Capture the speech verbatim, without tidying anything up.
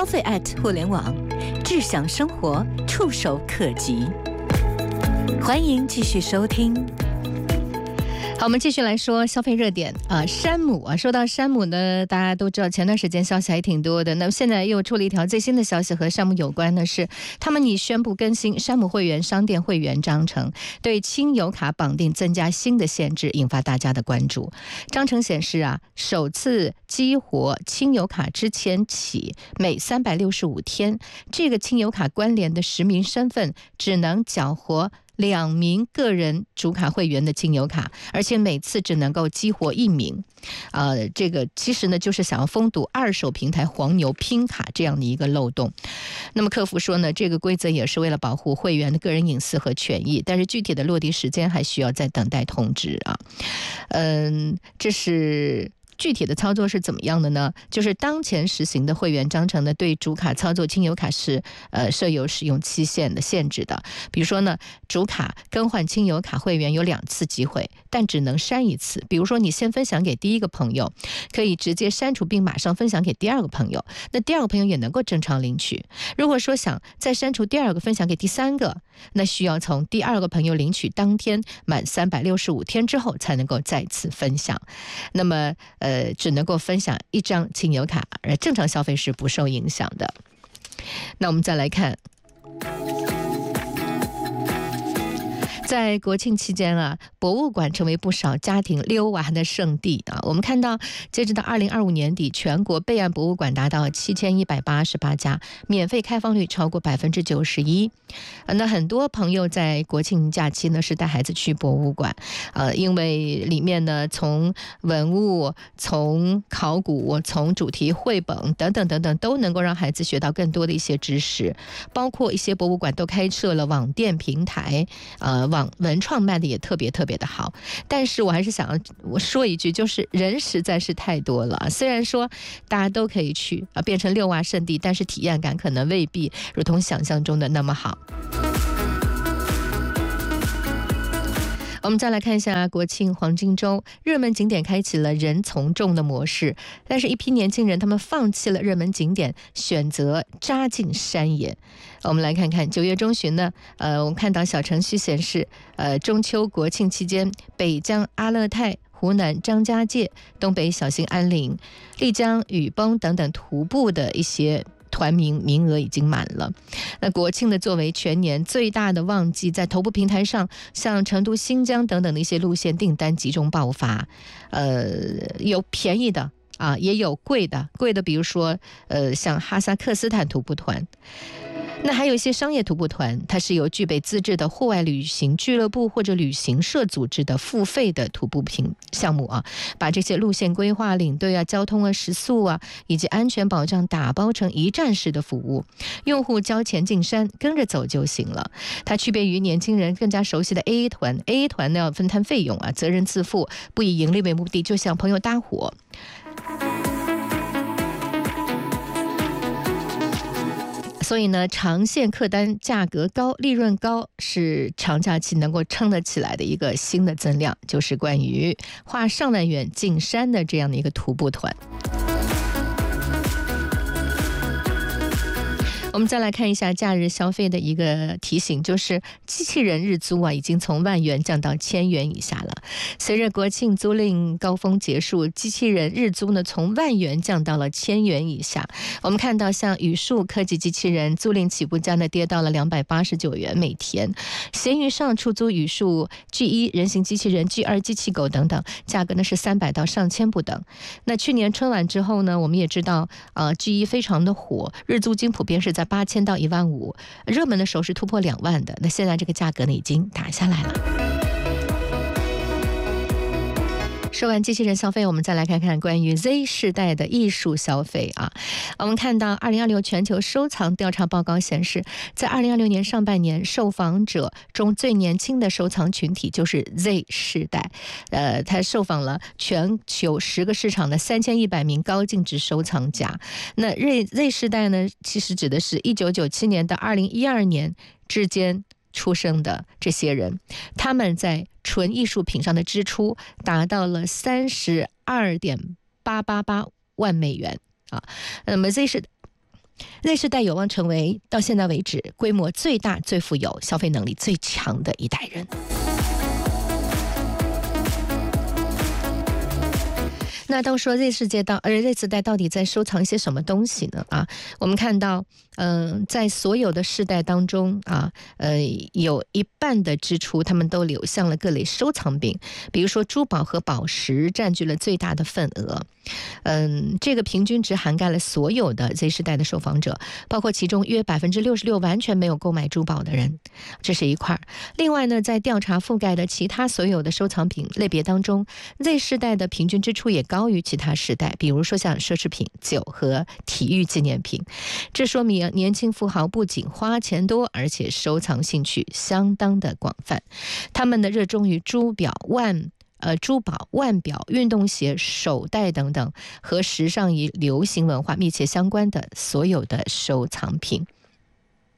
消费 at 互联网，智享生活，触手可及。欢迎继续收听。 好，我们继续来说消费热点啊，山姆啊，说到山姆呢，大家都知道前段时间消息还挺多的，那么现在又出了一条最新的消息和山姆有关的是，他们已宣布更新山姆会员商店会员章程，对亲友卡绑定增加新的限制，引发大家的关注。章程显示啊，首次激活亲友卡之前起，每三百六十五天，这个亲友卡关联的实名身份只能缴获两名个人主卡会员的亲友卡，而且每次只能够激活一名。呃，这个其实呢，就是想要封堵二手平台黄牛拼卡这样的一个漏洞。那么客服说呢，这个规则也是为了保护会员的个人隐私和权益，但是具体的落地时间还需要再等待通知啊。嗯，这是。具体的操作是怎么样的呢？就是当前实行的会员章程呢，对主卡操作亲友卡是呃设有使用期限的限制的。比如说呢，主卡更换亲友卡会员有两次机会，但只能删一次。比如说你先分享给第一个朋友，可以直接删除并马上分享给第二个朋友，那第二个朋友也能够正常领取。如果说想再删除第二个分享给第三个，那需要从第二个朋友领取当天满三百六十五天之后才能够再次分享。那么呃，只能够分享一张亲友卡，而正常消费是不受影响的。那我们再来看。在国庆期间啊，博物馆成为不少家庭溜娃的圣地啊。我们看到，截止到二零二五年底，全国备案博物馆达到七千一百八十八家，免费开放率超过百分之九十一。那很多朋友在国庆假期呢是带孩子去博物馆，呃，因为里面呢从文物、从考古、从主题绘本等等等等，都能够让孩子学到更多的一些知识，包括一些博物馆都开设了网店平台，呃。网文创卖的也特别特别的好，但是我还是想我说一句，就是人实在是太多了。虽然说大家都可以去啊，变成遛娃圣地，但是体验感可能未必如同想象中的那么好。我们再来看一下国庆黄金周，热门景点开启了人从众的模式，但是一批年轻人他们放弃了热门景点，选择扎进山野。我们来看看九月中旬呢，呃，我们看到小程序显示，呃，中秋国庆期间，北疆阿勒泰、湖南张家界、东北小兴安岭、丽江雨崩等等徒步的一些团名名额已经满了。那国庆的作为全年最大的旺季，在头部平台上，像成都、新疆等等的一些路线订单集中爆发，呃，有便宜的啊，也有贵的，贵的比如说呃，像哈萨克斯坦徒步团。那还有一些商业徒步团，它是由具备资质的户外旅行俱乐部或者旅行社组织的付费的徒步平项目啊，把这些路线规划、领队啊、交通啊、食宿啊以及安全保障打包成一站式的服务，用户交钱进山，跟着走就行了。它区别于年轻人更加熟悉的 A A 团 ，A A 团呢要分摊费用啊，责任自负，不以盈利为目的，就像朋友搭伙。所以呢，长线客单价格高、利润高，是长假期能够撑得起来的一个新的增量，就是关于花上万元进山的这样的一个徒步团。我们再来看一下假日消费的一个提醒，就是机器人日租啊，已经从万元降到千元以下了。随着国庆租赁高峰结束，机器人日租呢从万元降到了千元以下。我们看到像宇树科技机器人租赁起步价呢跌到了两百八十九元每天，闲鱼上出租宇树 G 一 人形机器人、G 二 机器狗等等，价格呢是三百到上千不等。那去年春晚之后呢，我们也知道呃 G 一 非常的火，日租金普遍是在八千到一万五，热门的时候是突破两万的，那现在这个价格呢已经打下来了。说完机器人消费，我们再来看看关于 Z 世代的艺术消费啊。我们看到二零二六全球收藏调查报告显示，在二零二六年上半年，受访者中最年轻的收藏群体就是 Z 世代。呃，他受访了全球十个市场的三千一百名高净值收藏家。那 Z 世代呢，其实指的是一九九七年到二零一二年之间出生的这些人，他们在纯艺术品上的支出达到了三十二点八八八万美元啊。那么 Z 世 Z 世代有望成为到现在为止规模最大、最富有、消费能力最强的一代人。那都说 Z 世界到呃 Z 世代到底在收藏一些什么东西呢？啊，我们看到，嗯、呃，在所有的世代当中啊，呃，有一半的支出他们都流向了各类收藏品，比如说珠宝和宝石占据了最大的份额。嗯，这个平均值涵盖了所有的 Z 世代的受访者，包括其中约百分之六十六完全没有购买珠宝的人，这是一块。另外呢，在调查覆盖的其他所有的收藏品类别当中 ，Z 世代的平均支出也高于其他世代，比如说像奢侈品、酒和体育纪念品。这说明年轻富豪不仅花钱多，而且收藏兴趣相当的广泛。他们的热衷于珠表、腕。呃，珠宝、腕表、运动鞋、手袋等等，和时尚与流行文化密切相关的所有的收藏品。